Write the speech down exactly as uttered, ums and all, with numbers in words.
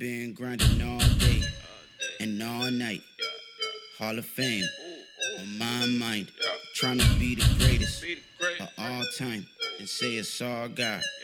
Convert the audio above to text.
been grinding all day and all night. Hall of Fame on my mind. Trying to be the greatest of all time and say it's all God.